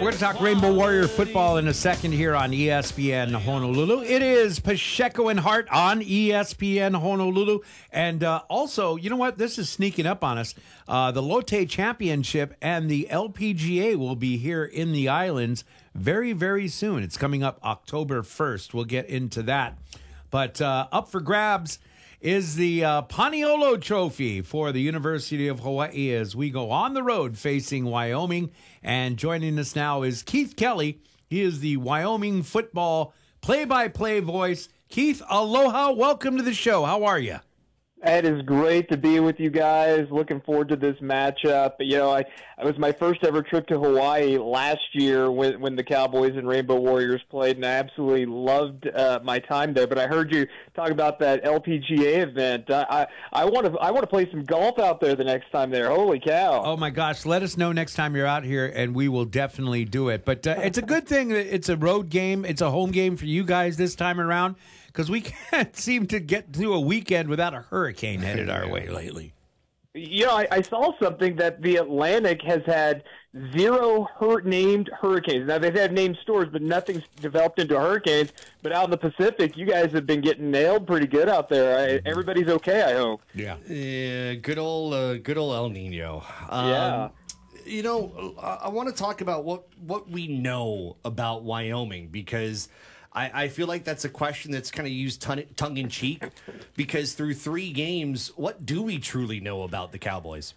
We're going to talk Rainbow Warrior football in a second here on ESPN Honolulu. It is Pacheco and Hart on ESPN Honolulu. And also, you know what? This is sneaking up on us. The Lotte Championship and the LPGA will be here in the islands very, very soon. It's coming up October 1st. We'll get into that. But up for grabs is the Paniolo Trophy for the University of Hawaii as we go on the road facing Wyoming. And joining us now is Keith Kelly. He is the Wyoming football play-by-play voice. Keith, aloha. Welcome to the show. How are you? It is great to be with you guys. Looking forward to this matchup. You know, it was my first ever trip to Hawaii last year when the Cowboys and Rainbow Warriors played, and I absolutely loved my time there. But I heard you talk about that LPGA event. I want to play some golf out there the next time there. Holy cow! Oh my gosh! Let us know next time you're out here, and we will definitely do it. But it's a good thing that it's a road game. It's a home game for you guys this time around, because we can't seem to get through a weekend without a hurricane headed our way lately. You know, I saw something that the Atlantic has had 0 named hurricanes. Now, they've had named storms, but nothing's developed into hurricanes. But out in the Pacific, you guys have been getting nailed pretty good out there. Everybody's okay, I hope. Yeah, good old El Nino. Yeah. You know, I want to talk about what we know about Wyoming, because I feel like that's a question that's kind of used tongue-in-cheek, because through 3 games, what do we truly know about the Cowboys?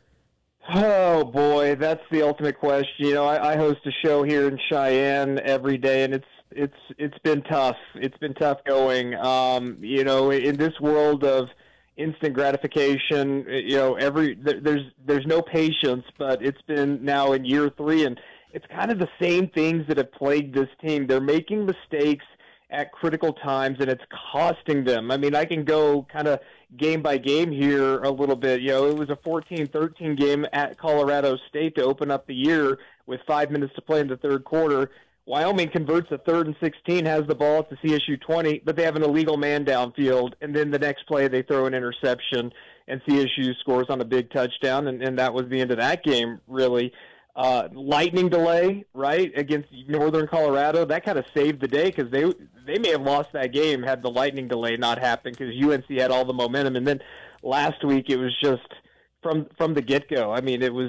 Oh, boy, that's the ultimate question. You know, I host a show here in Cheyenne every day, and it's been tough. It's been tough going. You know, in this world of instant gratification, you know, there's no patience, but it's been now in year 3, and it's kind of the same things that have plagued this team. They're making mistakes at critical times, and it's costing them. I mean, I can go kind of game by game here a little bit. You know, it was a 14-13 game at Colorado State to open up the year with 5 minutes to play in the third quarter. Wyoming converts a 3rd and 16, has the ball at the CSU 20, but they have an illegal man downfield, and then the next play they throw an interception, and CSU scores on a big touchdown, and that was the end of that game, really. Lightning delay, right, against Northern Colorado, that kind of saved the day, because they may have lost that game had the lightning delay not happened, because UNC had all the momentum. And then last week it was just from the get-go. I mean, it was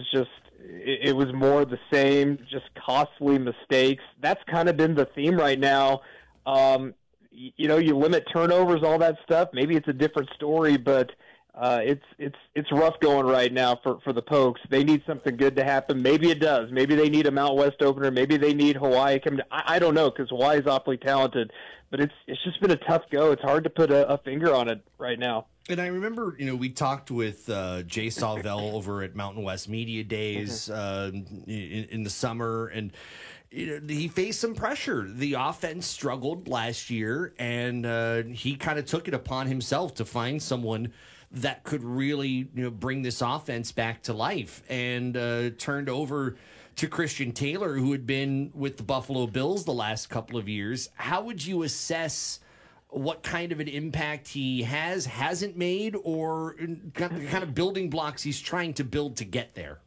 more the same, just costly mistakes. That's kind of been the theme right now. You know, you limit turnovers, all that stuff. Maybe it's a different story, but it's rough going right now for the Pokes. They need something good to happen. Maybe it does. Maybe they need a Mount West opener. Maybe they need Hawaii coming. I don't know, because Hawaii is awfully talented. But it's just been a tough go. It's hard to put a finger on it right now. And I remember, you know, we talked with Jay Salvell over at Mountain West Media Days in the summer, and you know, he faced some pressure. The offense struggled last year, and he kind of took it upon himself to find someone that could really, you know, bring this offense back to life, and turned over to Christian Taylor, who had been with the Buffalo Bills the last couple of years. How would you assess what kind of an impact he hasn't made, or kind of building blocks he's trying to build to get there?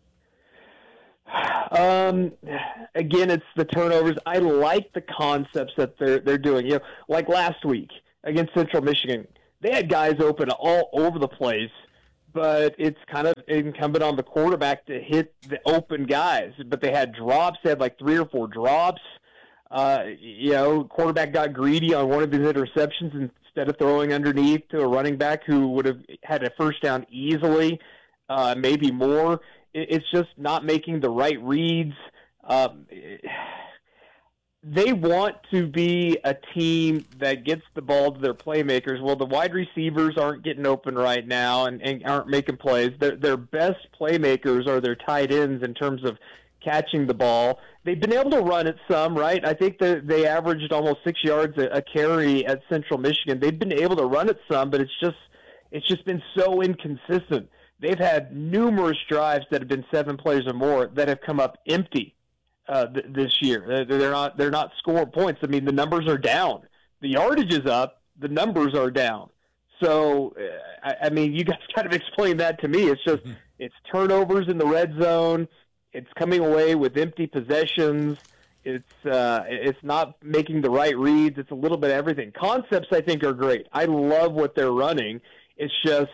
Again, it's the turnovers. I like the concepts that they're doing. You know, like last week against Central Michigan, they had guys open all over the place, but it's kind of incumbent on the quarterback to hit the open guys. But they had drops. They had like 3 or 4 drops. You know, quarterback got greedy on one of his interceptions instead of throwing underneath to a running back who would have had a first down easily, maybe more. It's just not making the right reads. They want to be a team that gets the ball to their playmakers. Well, the wide receivers aren't getting open right now and aren't making plays. Their best playmakers are their tight ends in terms of catching the ball. They've been able to run it some, right? I think that they averaged almost 6 yards a carry at Central Michigan. They've been able to run it some, but it's just been so inconsistent. They've had numerous drives that have been 7 plays or more that have come up empty this year. They're not scoring points. I mean, the numbers are down. The yardage is up. The numbers are down. So, I mean, you guys kind of explained that to me. It's just it's turnovers in the red zone. It's coming away with empty possessions. It's not making the right reads. It's a little bit of everything. Concepts, I think, are great. I love what they're running. It's just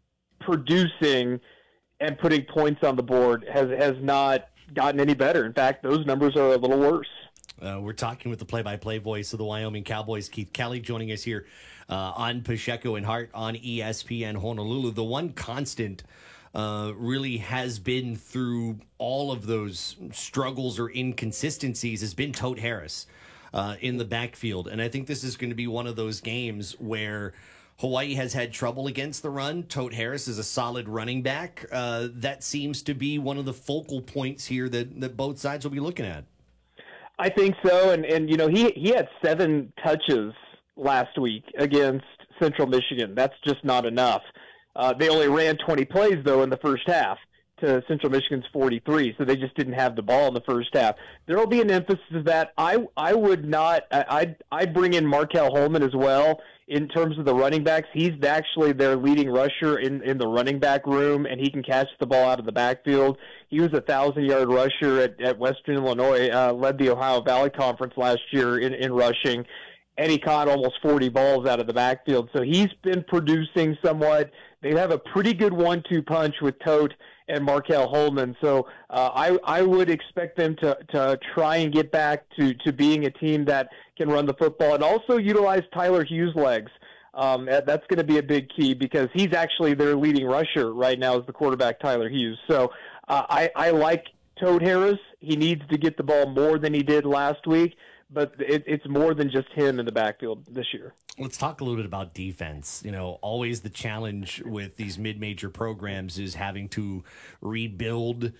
producing and putting points on the board has not gotten any better. In fact, those numbers are a little worse. We're talking with the play-by-play voice of the Wyoming Cowboys, Keith Kelly, joining us here on Pacheco and Hart on ESPN Honolulu. The one constant really has been through all of those struggles or inconsistencies has been Tote Harris in the backfield. And I think this is going to be one of those games where Hawaii has had trouble against the run. Tote Harris is a solid running back. That seems to be one of the focal points here that both sides will be looking at. I think so, and you know, he had 7 touches last week against Central Michigan. That's just not enough. They only ran 20 plays, though, in the first half to Central Michigan's 43, so they just didn't have the ball in the first half. There will be an emphasis of that. I would not – I'd bring in Markel Holman as well in terms of the running backs. He's actually their leading rusher in the running back room, and he can catch the ball out of the backfield. He was a 1,000-yard rusher at Western Illinois, led the Ohio Valley Conference last year in rushing, and he caught almost 40 balls out of the backfield. So he's been producing somewhat. They have a pretty good 1-2 punch with Tote and Markel Holman. So I would expect them to try and get back to being a team that can run the football and also utilize Tyler Hughes' legs. That's going to be a big key because he's actually their leading rusher right now is the quarterback, Tyler Hughes. So I like Tote Harris. He needs to get the ball more than he did last week, but it's more than just him in the backfield this year. Let's talk a little bit about defense. You know, always the challenge with these mid-major programs is having to rebuild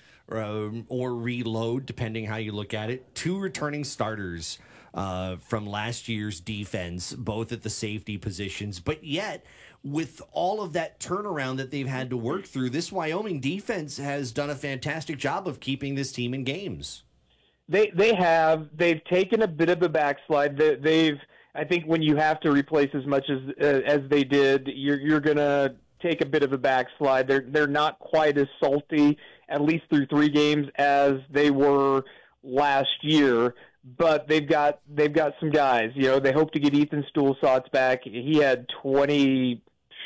or reload, depending how you look at it. 2 returning starters from last year's defense, both at the safety positions, but yet with all of that turnaround that they've had to work through, this Wyoming defense has done a fantastic job of keeping this team in games. They've taken a bit of a backslide. I think when you have to replace as much as they did, you're going to take a bit of a backslide. They're not quite as salty, at least through 3 games, as they were last year. But they've got some guys. You know, they hope to get Ethan Stulsatz back. He had 25,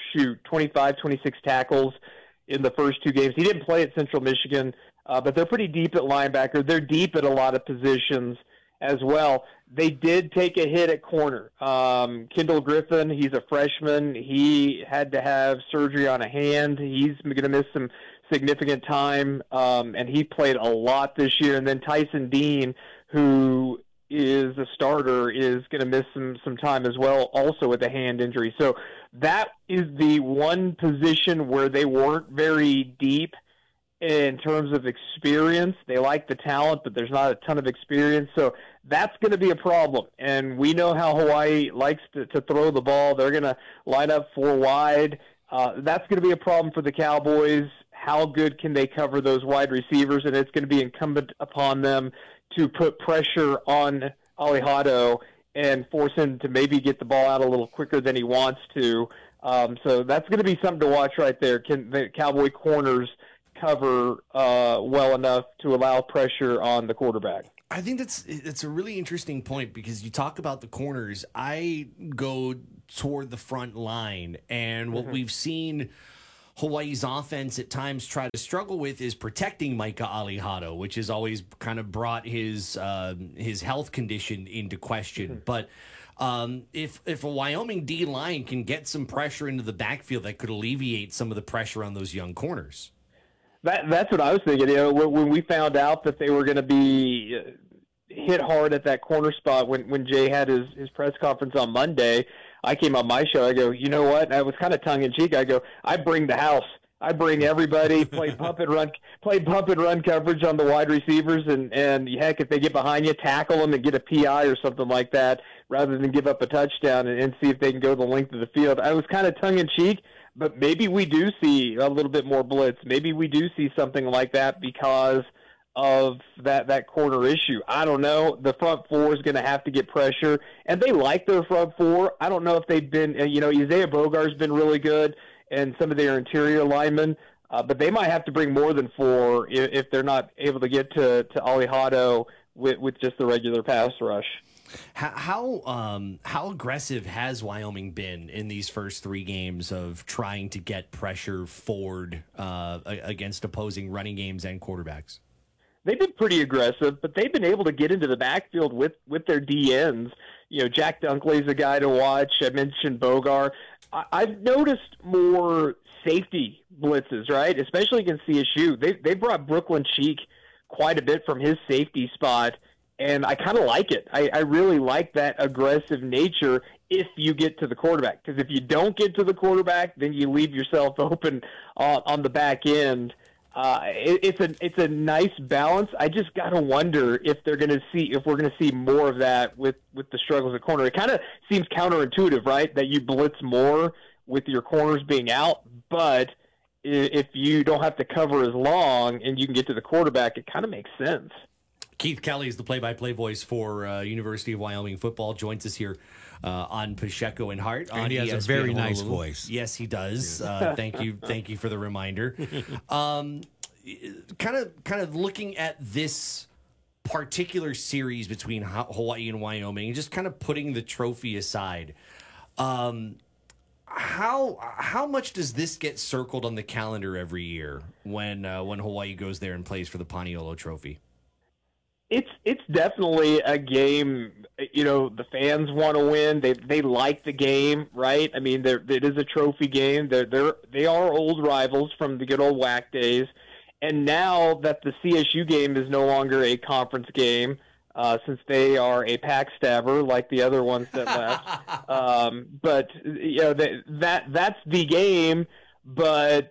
26 tackles in the first 2 games. He didn't play at Central Michigan, but they're pretty deep at linebacker. They're deep at a lot of positions as well. They did take a hit at corner. Kendall Griffin, he's a freshman. He had to have surgery on a hand. He's going to miss some significant time, and he played a lot this year. And then Tyson Dean, who is a starter, is going to miss some time as well, also with a hand injury. So that is the one position where they weren't very deep in terms of experience. They like the talent, but there's not a ton of experience. So that's going to be a problem. And we know how Hawaii likes to throw the ball. They're going to line up 4 wide. That's going to be a problem for the Cowboys. How good can they cover those wide receivers? And it's going to be incumbent upon them to put pressure on Alejado and force him to maybe get the ball out a little quicker than he wants to. So that's going to be something to watch right there. Can the Cowboy corners cover well enough to allow pressure on the quarterback? I think it's a really interesting point because you talk about the corners. I go toward the front line, and what we've seen Hawaii's offense at times try to struggle with is protecting Micah Alejado, which has always kind of brought his health condition into question. But if a Wyoming D-line can get some pressure into the backfield, that could alleviate some of the pressure on those young corners. That's what I was thinking. You know, when we found out that they were going to be hit hard at that corner spot when Jay had his press conference on Monday, I came on my show. I go, you know what? I was kind of tongue in cheek. I go, I bring the house. I bring everybody. Play pump and run coverage on the wide receivers, and heck, if they get behind you, tackle them and get a PI or something like that, rather than give up a touchdown and see if they can go the length of the field. I was kind of tongue in cheek. But maybe we do see a little bit more blitz. Maybe we do see something like that because of that corner issue. I don't know. The front 4 is going to have to get pressure, and they like their front 4. I don't know if they've been, Isaiah Bogar's been really good, and some of their interior linemen, but they might have to bring more than 4 if they're not able to get to Alejado with just the regular pass rush. How aggressive has Wyoming been in these first 3 games of trying to get pressure forward against opposing running games and quarterbacks? They've been pretty aggressive, but they've been able to get into the backfield with their DNs. Jack Dunkley's a guy to watch. I mentioned Bogar. I've noticed more safety blitzes, right? Especially against CSU. They brought Brooklyn Cheek quite a bit from his safety spot, and I kind of like it. I really like that aggressive nature if you get to the quarterback. Because if you don't get to the quarterback, then you leave yourself open on the back end. It's a nice balance. I just gotta wonder if we're gonna see more of that with the struggles at corner. It kind of seems counterintuitive, right? That you blitz more with your corners being out, but if you don't have to cover as long and you can get to the quarterback, it kind of makes sense. Keith Kelly is the play-by-play voice for University of Wyoming football. Joins us here on Pacheco and Hart. And he has a very nice voice. Yes, he does. Thank you for the reminder. Kind of looking at this particular series between Hawaii and Wyoming, and just kind of putting the trophy aside. How much does this get circled on the calendar every year when Hawaii goes there and plays for the Paniolo Trophy? It's definitely a game. The fans want to win. They like the game, right? I mean, it is a trophy game. They are old rivals from the good old WAC days, and now that the CSU game is no longer a conference game, since they are a pack stabber like the other ones that left. But that's the game. But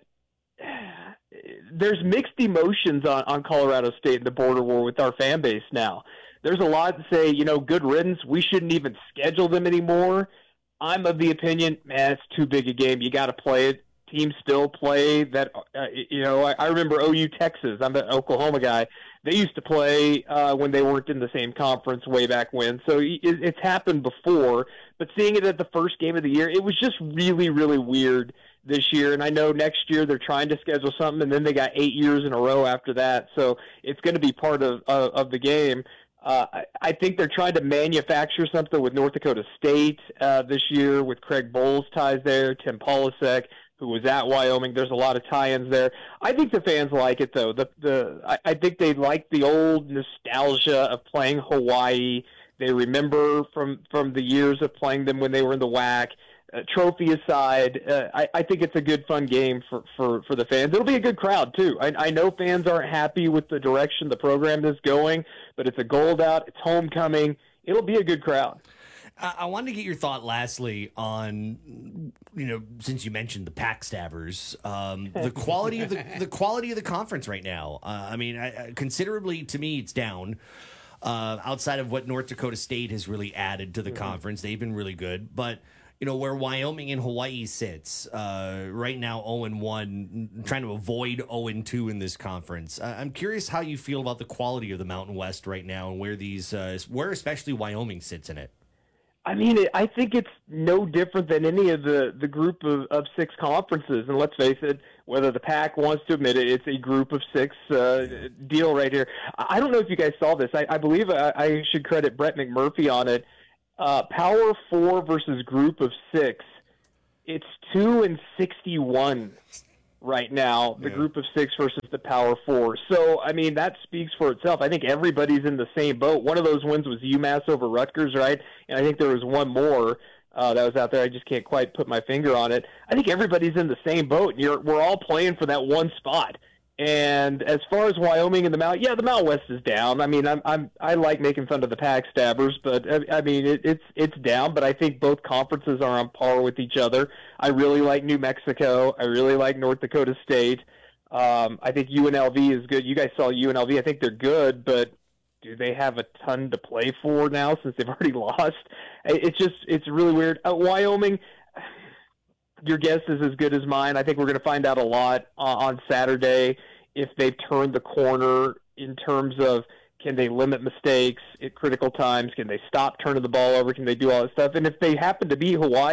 there's mixed emotions on Colorado State and the border war with our fan base now. There's a lot to say, good riddance. We shouldn't even schedule them anymore. I'm of the opinion, man, it's too big a game. You got to play it. Teams still play that. I remember OU Texas. I'm an Oklahoma guy. They used to play when they weren't in the same conference way back when. So it's happened before. But seeing it at the first game of the year, it was just really, really weird this year. And I know next year they're trying to schedule something, and then they got 8 years in a row after that. So it's going to be part of the game. I think they're trying to manufacture something with North Dakota State this year with Craig Bowles' ties there, Tim Polasek, who was at Wyoming. There's a lot of tie-ins there. I think the fans like it, though. I think they like the old nostalgia of playing Hawaii. They remember from the years of playing them when they were in the WAC. Trophy aside, I think it's a good, fun game for the fans. It'll be a good crowd, too. I know fans aren't happy with the direction the program is going, but it's a gold out. It's homecoming. It'll be a good crowd. I wanted to get your thought lastly on, since you mentioned the pack stabbers, the quality of the quality of the conference right now. Considerably to me, it's down. Outside of what North Dakota State has really added to the conference, they've been really good. But where Wyoming and Hawaii sits right now, 0-1, trying to avoid 0-2 in this conference. I'm curious how you feel about the quality of the Mountain West right now, and where especially Wyoming sits in it. I mean, I think it's no different than any of the group of 6 conferences. And let's face it, whether the PAC wants to admit it, it's a group of 6 deal right here. I don't know if you guys saw this. I believe I should credit Brett McMurphy on it. Power 4 versus group of 6. It's 2-61 right now, the group of 6 versus the Power 4. So, I mean, that speaks for itself. I think everybody's in the same boat. One of those wins was UMass over Rutgers, right? And I think there was one more that was out there. I just can't quite put my finger on it. I think everybody's in the same boat. We're all playing for that one spot. And as far as Wyoming and the Mountain West is down. I mean, I like making fun of the pack stabbers, but I mean it's down. But I think both conferences are on par with each other. I really like New Mexico. I really like North Dakota State. I think UNLV is good. You guys saw UNLV. I think they're good, but do they have a ton to play for now since they've already lost? It's really weird. Wyoming. Your guess is as good as mine. I think we're going to find out a lot on Saturday if they've turned the corner in terms of can they limit mistakes at critical times? Can they stop turning the ball over? Can they do all that stuff? And if they happen to beat Hawaii,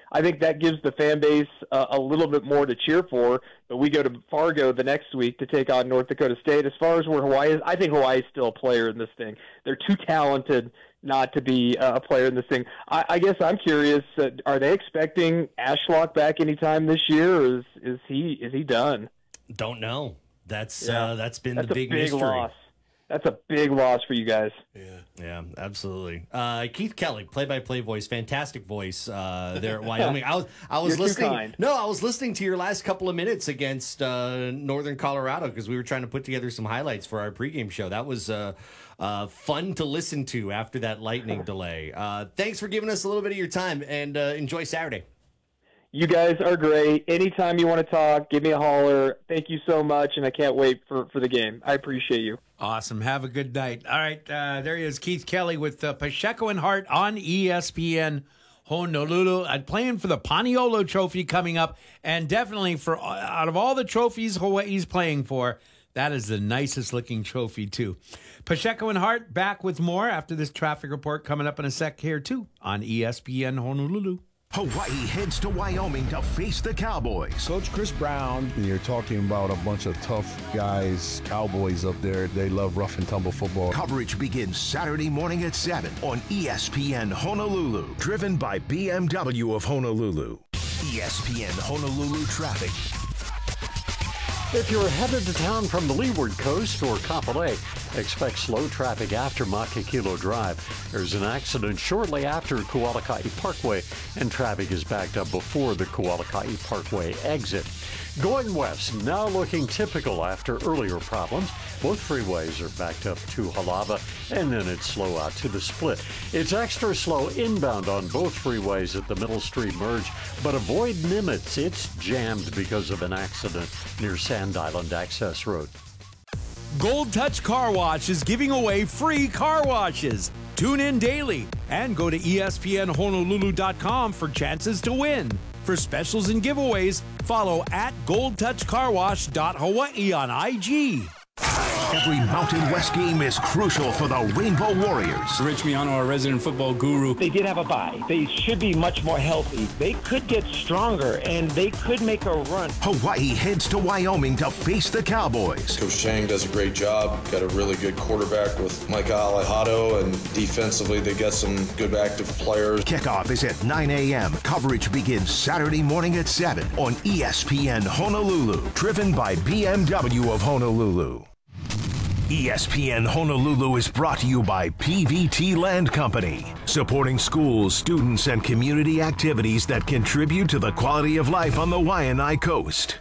I think that gives the fan base a little bit more to cheer for. But we go to Fargo the next week to take on North Dakota State. As far as where Hawaii is, I think Hawaii is still a player in this thing. They're too talented not to be a player in this thing. I guess I'm curious, are they expecting Ashlock back anytime this year, or is he done? Don't know. That's been the big mystery. Loss. That's a big loss for you guys. Yeah, absolutely. Keith Kelly, play-by-play voice, fantastic voice there at Wyoming. I was You're listening. too kind. No, I was listening to your last couple of minutes against Northern Colorado because we were trying to put together some highlights for our pregame show. That was fun to listen to after that lightning delay. Thanks for giving us a little bit of your time, and enjoy Saturday. You guys are great. Anytime you want to talk, give me a holler. Thank you so much, and I can't wait for the game. I appreciate you. Awesome. Have a good night. All right, there he is, Keith Kelly with Pacheco and Hart on ESPN Honolulu. Playing for the Paniolo Trophy coming up, and definitely for out of all the trophies Hawaii's playing for, that is the nicest looking trophy too. Pacheco and Hart back with more after this traffic report coming up in a sec here too on ESPN Honolulu. Hawaii heads to Wyoming to face the Cowboys. Coach Chris Brown. You're talking about a bunch of tough guys, Cowboys up there. They love rough and tumble football. Coverage begins Saturday morning at 7 on ESPN Honolulu. Driven by BMW of Honolulu. ESPN Honolulu traffic. If you're headed to town from the Leeward Coast or Kapolei, expect slow traffic after Makakilo Drive. There's an accident shortly after Kualakai Parkway, and traffic is backed up before the Kualakai Parkway exit. Going west, now looking typical after earlier problems. Both freeways are backed up to Halava, and then it's slow out to the split. It's extra slow inbound on both freeways at the Middle Street merge, but avoid Nimitz. It's jammed because of an accident near Sand Island Access Road. Gold Touch Car Wash is giving away free car washes. Tune in daily and go to ESPNHonolulu.com for chances to win. For specials and giveaways, follow at goldtouchcarwash.hawaii on IG. Every Mountain West game is crucial for the Rainbow Warriors. Rich Miano, our resident football guru. They did have a bye. They should be much more healthy. They could get stronger, and they could make a run. Hawaii heads to Wyoming to face the Cowboys. Coach Chang does a great job. Got a really good quarterback with Micah Alejado, and defensively they got some good active players. Kickoff is at 9 a.m. Coverage begins Saturday morning at 7 on ESPN Honolulu. Driven by BMW of Honolulu. ESPN Honolulu is brought to you by PVT Land Company, supporting schools, students, and community activities that contribute to the quality of life on the Waianae Coast.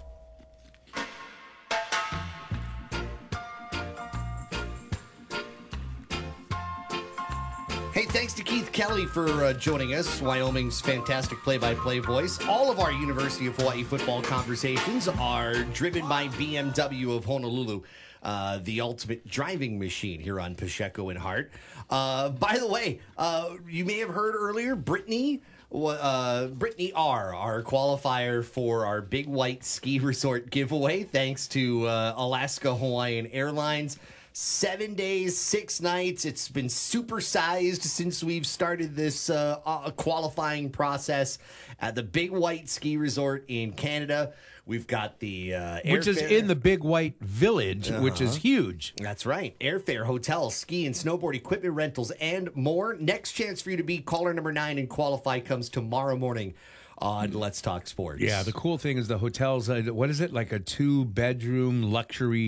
Hey, thanks to Keith Kelly for joining us, Wyoming's fantastic play-by-play voice. All of our University of Hawaii football conversations are driven by BMW of Honolulu, the ultimate driving machine here on Pacheco and Hart. By the way, you may have heard earlier, Brittany R., our qualifier for our Big White Ski Resort giveaway, thanks to Alaska Hawaiian Airlines. 7 days, 6 nights. It's been supersized since we've started this qualifying process at the Big White Ski Resort in Canada. We've got the which is in the Big White Village, which is huge. That's right. Airfare, hotel, ski and snowboard equipment rentals, and more. Next chance for you to be caller number 9 and qualify comes tomorrow morning on Let's Talk Sports. Yeah, the cool thing is the hotels, what is it, like a 2-bedroom luxury